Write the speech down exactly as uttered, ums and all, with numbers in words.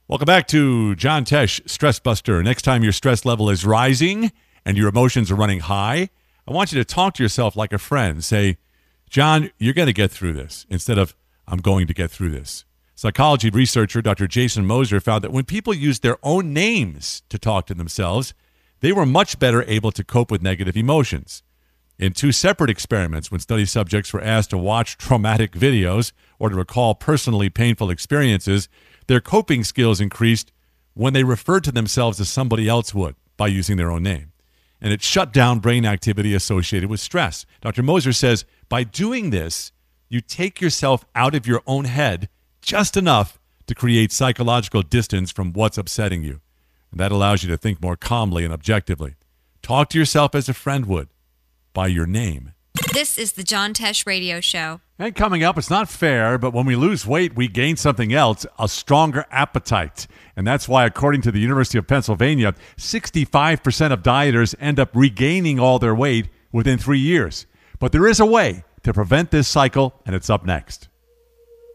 Welcome back to John Tesh, Stress Buster. Next time your stress level is rising and your emotions are running high, I want you to talk to yourself like a friend. Say, John, you're going to get through this, instead of, I'm going to get through this. Psychology researcher Doctor Jason Moser found that when people used their own names to talk to themselves, they were much better able to cope with negative emotions. In two separate experiments, when study subjects were asked to watch traumatic videos or to recall personally painful experiences, their coping skills increased when they referred to themselves as somebody else would by using their own name. And it shut down brain activity associated with stress. Doctor Moser says, by doing this, you take yourself out of your own head just enough to create psychological distance from what's upsetting you. And that allows you to think more calmly and objectively. Talk to yourself as a friend would, by your name. This is the John Tesh Radio Show. And coming up, it's not fair, but when we lose weight, we gain something else, a stronger appetite. And that's why, according to the University of Pennsylvania, sixty-five percent of dieters end up regaining all their weight within three years. But there is a way to prevent this cycle, and it's up next.